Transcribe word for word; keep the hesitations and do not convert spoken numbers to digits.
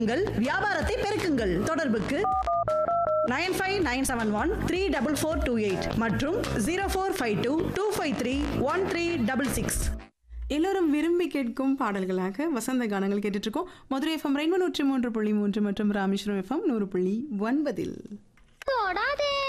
உங்கள் வியாபாரத்தை பெருக்குங்கள். தொடர்புக்கு nine five nine seven one three double four two eight மற்றும் zero four five two two five three one three double six. எல்லோரும் விரும்பி கேட்கும் பாடல்களாக வசந்த கானங்கள் கேட்டுட்டு இருக்கோம். மதுரை எஃப்எம் ரெண்டு நூற்றி மூன்று புள்ளி மூன்று மற்றும் ராமேஸ்வரம் எஃப்எம் நூறு புள்ளி ஒன்பதில்.